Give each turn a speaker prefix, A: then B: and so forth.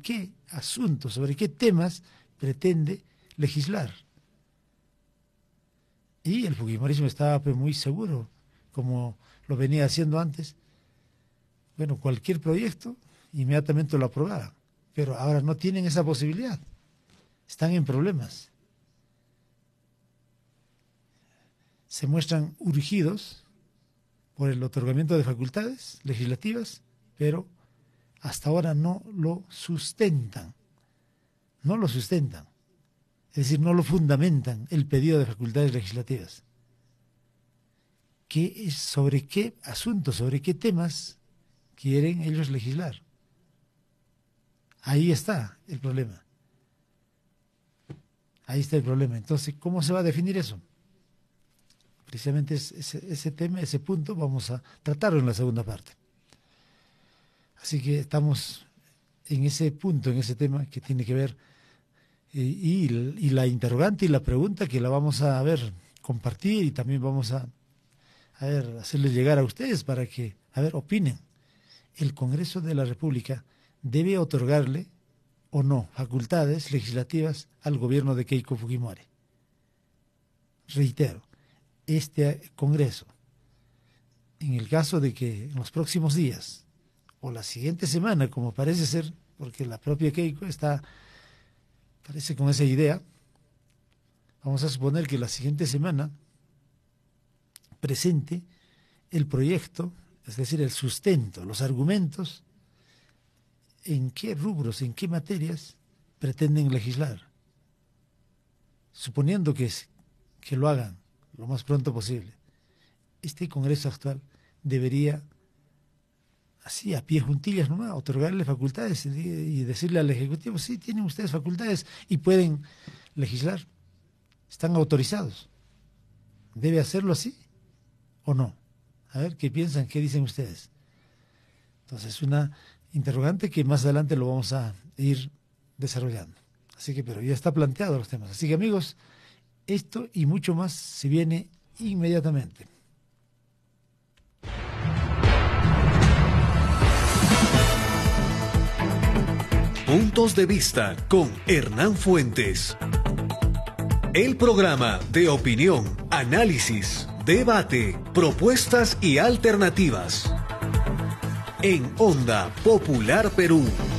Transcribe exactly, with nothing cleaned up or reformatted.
A: qué asuntos, sobre qué temas pretende legislar. Y el fujimorismo estaba pues, muy seguro, como lo venía haciendo antes. Bueno, cualquier proyecto, inmediatamente lo aprobaban. Pero ahora no tienen esa posibilidad. Están en problemas. Se muestran urgidos por el otorgamiento de facultades legislativas, pero hasta ahora no lo sustentan. No lo sustentan. Es decir, no lo fundamentan el pedido de facultades legislativas. ¿Qué es, sobre qué asuntos, sobre qué temas quieren ellos legislar? Ahí está el problema. Ahí está el problema. Entonces, ¿cómo se va a definir eso? Precisamente ese, ese tema, ese punto, vamos a tratarlo en la segunda parte. Así que estamos en ese punto, en ese tema que tiene que ver, y, y, y la interrogante y la pregunta que la vamos a ver, compartir y también vamos a, a ver, hacerles llegar a ustedes para que, a ver, opinen. ¿El Congreso de la República debe otorgarle o no facultades legislativas al gobierno de Keiko Fujimori? Reitero, este Congreso, en el caso de que en los próximos días o la siguiente semana, como parece ser, porque la propia Keiko está, parece con esa idea, vamos a suponer que la siguiente semana presente el proyecto, es decir, el sustento, los argumentos, en qué rubros, en qué materias pretenden legislar, suponiendo que, que lo hagan lo más pronto posible. Este Congreso actual debería, así a pie juntillas nomás, otorgarle facultades y decirle al Ejecutivo, sí, tienen ustedes facultades y pueden legislar, están autorizados. ¿Debe hacerlo así o no? A ver, ¿qué piensan? ¿Qué dicen ustedes? Entonces, una interrogante que más adelante lo vamos a ir desarrollando. Así que, pero ya está planteado los temas. Así que, amigos, esto y mucho más se viene inmediatamente.
B: Puntos de vista con Hernán Fuentes. El programa de opinión, análisis, debate, propuestas y alternativas. En Onda Popular Perú.